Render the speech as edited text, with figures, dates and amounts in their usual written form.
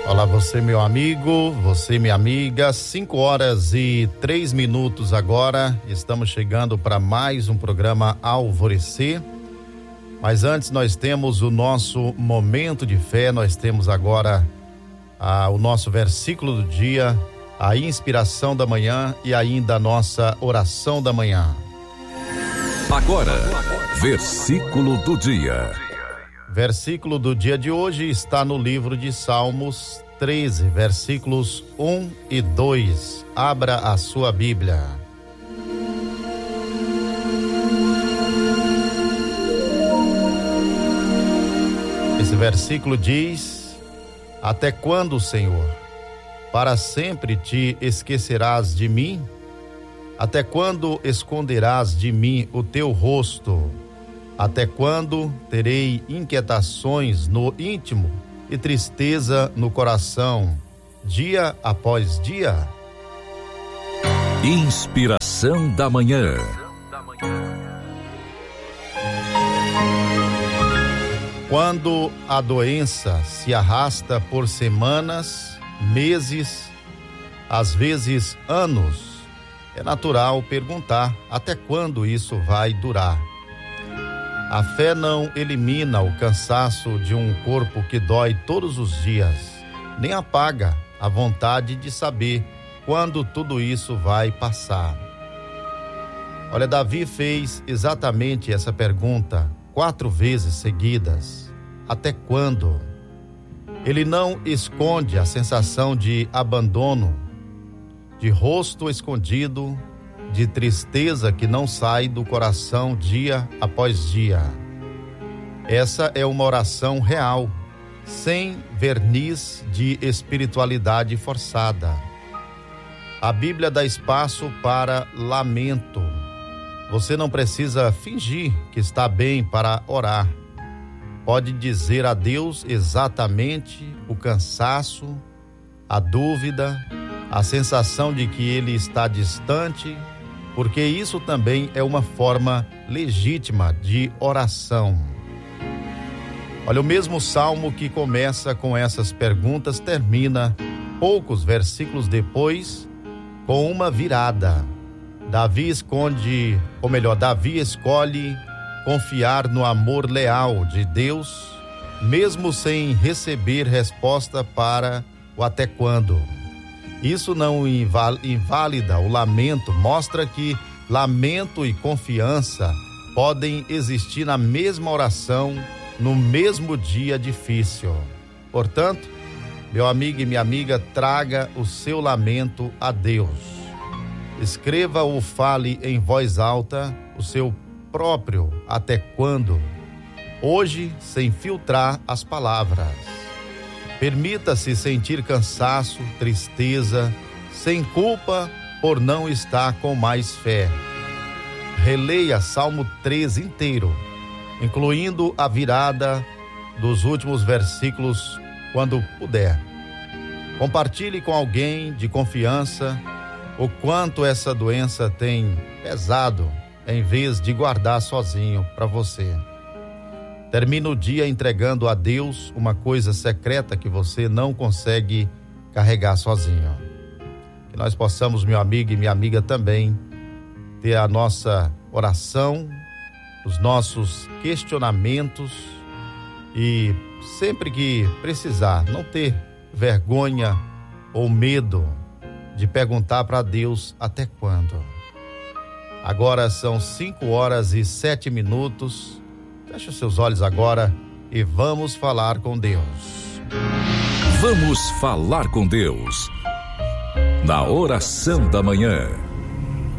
Olá, você meu amigo, você minha amiga, 5h03 agora, estamos chegando para mais um programa Alvorecer, mas antes nós temos o nosso momento de fé, nós temos agora o nosso versículo do dia, a inspiração da manhã e ainda a nossa oração da manhã. Agora, versículo do dia. Versículo do dia de hoje está no livro de Salmos 13, versículos 1 e 2. Abra a sua Bíblia. Esse versículo diz: Até quando, Senhor? Para sempre te esquecerás de mim? Até quando esconderás de mim o teu rosto? Até quando terei inquietações no íntimo e tristeza no coração, dia após dia? Inspiração da manhã. Quando a doença se arrasta por semanas, meses, às vezes anos, é natural perguntar até quando isso vai durar. A fé não elimina o cansaço de um corpo que dói todos os dias, nem apaga a vontade de saber quando tudo isso vai passar. Olha, Davi fez exatamente essa pergunta 4 vezes seguidas. Até quando? Ele não esconde a sensação de abandono, de rosto escondido, de tristeza que não sai do coração dia após dia. Essa é uma oração real, sem verniz de espiritualidade forçada. A Bíblia dá espaço para lamento. Você não precisa fingir que está bem para orar. Pode dizer a Deus exatamente o cansaço, a dúvida, a sensação de que Ele está distante, porque isso também é uma forma legítima de oração. Olha, o mesmo salmo que começa com essas perguntas termina poucos versículos depois com uma virada. Davi escolhe confiar no amor leal de Deus, mesmo sem receber resposta para o até quando. Isso não invalida o lamento, mostra que lamento e confiança podem existir na mesma oração, no mesmo dia difícil. Portanto, meu amigo e minha amiga, traga o seu lamento a Deus. Escreva ou fale em voz alta o seu próprio até quando, hoje sem filtrar as palavras. Permita-se sentir cansaço, tristeza, sem culpa por não estar com mais fé. Releia Salmo 13 inteiro, incluindo a virada dos últimos versículos, quando puder. Compartilhe com alguém de confiança o quanto essa doença tem pesado, em vez de guardar sozinho para você. Termina o dia entregando a Deus uma coisa secreta que você não consegue carregar sozinho. Que nós possamos, meu amigo e minha amiga, também ter a nossa oração, os nossos questionamentos e sempre que precisar, não ter vergonha ou medo de perguntar para Deus até quando. Agora são 5h07. Feche os seus olhos agora e vamos falar com Deus. Vamos falar com Deus. Na oração da manhã.